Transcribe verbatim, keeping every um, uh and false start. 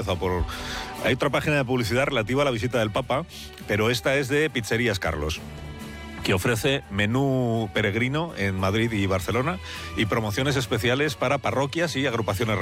empezado por... Hay otra página de publicidad relativa a la visita del Papa, pero esta es de Pizzerías Carlos, que ofrece menú peregrino en Madrid y Barcelona y promociones especiales para parroquias y agrupaciones